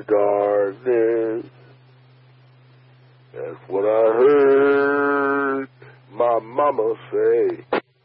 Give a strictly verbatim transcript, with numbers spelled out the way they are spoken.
the darkness. That's what I heard my mama say.